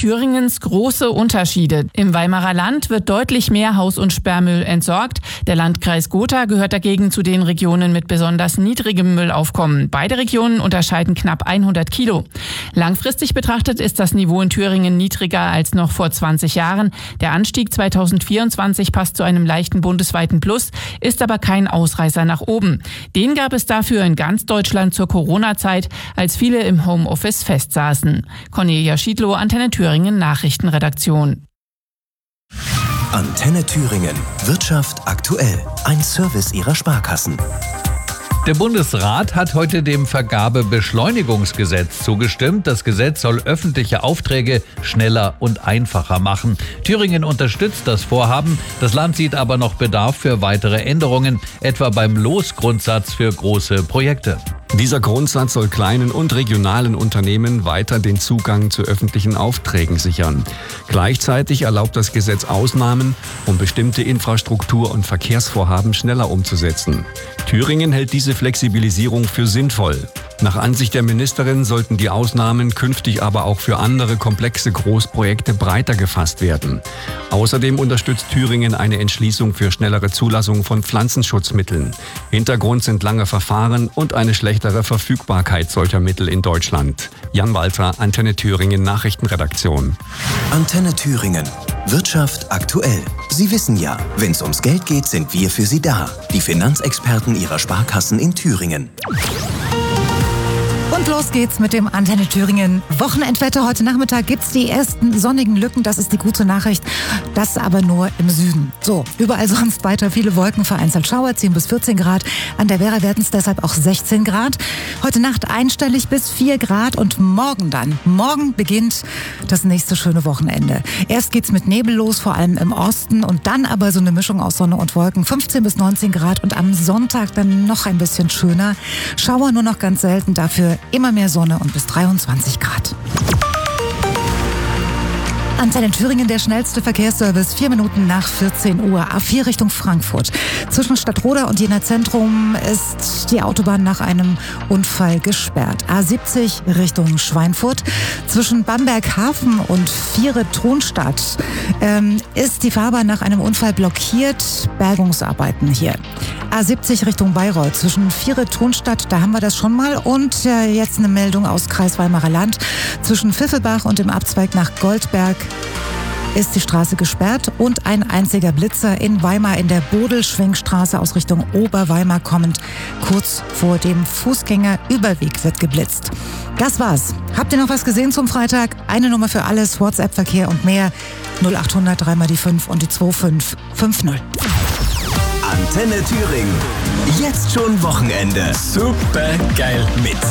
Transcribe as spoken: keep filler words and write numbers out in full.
Thüringens große Unterschiede. Im Weimarer Land wird deutlich mehr Haus- und Sperrmüll entsorgt. Der Landkreis Gotha gehört dagegen zu den Regionen mit besonders niedrigem Müllaufkommen. Beide Regionen unterscheiden knapp hundert Kilo. Langfristig betrachtet ist das Niveau in Thüringen niedriger als noch vor zwanzig Jahren. Der Anstieg zweitausendvierundzwanzig passt zu einem leichten bundesweiten Plus, ist aber kein Ausreißer nach oben. Den gab es dafür in ganz Deutschland zur Corona-Zeit, als viele im Homeoffice festsaßen. Cornelia Schiedlow, Antenne Thüringen Nachrichtenredaktion. Antenne Thüringen. Wirtschaft aktuell. Ein Service Ihrer Sparkassen. Der Bundesrat hat heute dem Vergabebeschleunigungsgesetz zugestimmt. Das Gesetz soll öffentliche Aufträge schneller und einfacher machen. Thüringen unterstützt das Vorhaben. Das Land sieht aber noch Bedarf für weitere Änderungen, etwa beim Losgrundsatz für große Projekte. Dieser Grundsatz soll kleinen und regionalen Unternehmen weiter den Zugang zu öffentlichen Aufträgen sichern. Gleichzeitig erlaubt das Gesetz Ausnahmen, um bestimmte Infrastruktur- und Verkehrsvorhaben schneller umzusetzen. Thüringen hält diese Flexibilisierung für sinnvoll. Nach Ansicht der Ministerin sollten die Ausnahmen künftig aber auch für andere komplexe Großprojekte breiter gefasst werden. Außerdem unterstützt Thüringen eine Entschließung für schnellere Zulassung von Pflanzenschutzmitteln. Hintergrund sind lange Verfahren und eine schlechtere Verfügbarkeit solcher Mittel in Deutschland. Jan Walter, Antenne Thüringen Nachrichtenredaktion. Antenne Thüringen. Wirtschaft aktuell. Sie wissen ja, wenn es ums Geld geht, sind wir für Sie da. Die Finanzexperten Ihrer Sparkassen in Thüringen. Und los geht's mit dem Antenne Thüringen Wochenendwetter. Heute Nachmittag gibt's die ersten sonnigen Lücken. Das ist die gute Nachricht. Das aber nur im Süden. So, überall sonst weiter viele Wolken, vereinzelt Schauer, zehn bis vierzehn Grad. An der Werra werden es deshalb auch sechzehn Grad. Heute Nacht einstellig bis vier Grad und morgen dann. Morgen beginnt das nächste schöne Wochenende. Erst geht's mit Nebel los, vor allem im Osten. Und dann aber so eine Mischung aus Sonne und Wolken. fünfzehn bis neunzehn Grad und am Sonntag dann noch ein bisschen schöner. Schauer nur noch ganz selten, dafür immer mehr Sonne und bis dreiundzwanzig Grad. Antenne Thüringen, der schnellste Verkehrsservice, vier Minuten nach vierzehn Uhr. A vier Richtung Frankfurt. Zwischen Stadtroda und Jena Zentrum ist die Autobahn nach einem Unfall gesperrt. A siebzig Richtung Schweinfurt. Zwischen Bamberg Hafen und Viere-Tronstadt ähm, ist die Fahrbahn nach einem Unfall blockiert. Bergungsarbeiten hier. A siebzig Richtung Bayreuth. Zwischen Viere-Tronstadt, da haben wir das schon mal. Und äh, jetzt eine Meldung aus Kreis Weimarer Land. Zwischen Pfiffelbach und dem Abzweig nach Goldberg ist die Straße gesperrt und ein einziger Blitzer in Weimar in der Bodelschwingstraße aus Richtung Oberweimar kommend. Kurz vor dem Fußgängerüberweg wird geblitzt. Das war's. Habt ihr noch was gesehen zum Freitag? Eine Nummer für alles, WhatsApp-Verkehr und mehr. null achthundert drei mal die fünf und die zwei fünf fünf null. Antenne Thüringen. Jetzt schon Wochenende. Super geil. Mit